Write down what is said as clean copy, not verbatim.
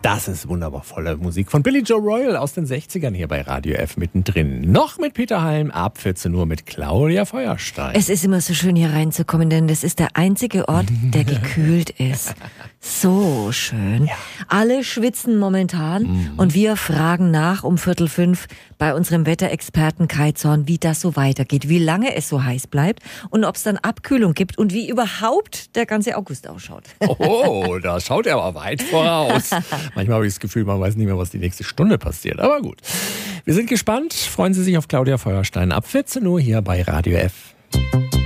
Das ist wunderbar volle Musik von Billy Joe Royal aus den 60ern hier bei Radio F mittendrin. Noch mit Peter Halm ab 14 Uhr mit Claudia Feuerstein. Es ist immer so schön hier reinzukommen, denn das ist der einzige Ort, der gekühlt ist. So schön. Ja. Alle schwitzen momentan und wir fragen nach um 4:45 bei unserem Wetterexperten Kai Zorn, wie das so weitergeht, wie lange es so heiß bleibt und ob es dann Abkühlung gibt und wie überhaupt der ganze August ausschaut. Oh, da schaut er aber weit voraus. Manchmal habe ich das Gefühl, man weiß nicht mehr, was die nächste Stunde passiert. Aber gut. Wir sind gespannt. Freuen Sie sich auf Claudia Feuerstein ab 14 Uhr hier bei Radio F.